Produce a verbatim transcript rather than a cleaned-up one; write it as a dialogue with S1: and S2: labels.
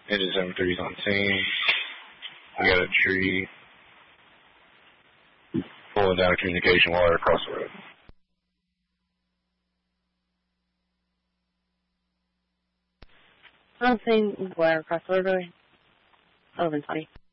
S1: Engine seven three's on scene. We got a tree pulling down a communication wire across the road.
S2: I'm saying wire across the road. eleven twenty.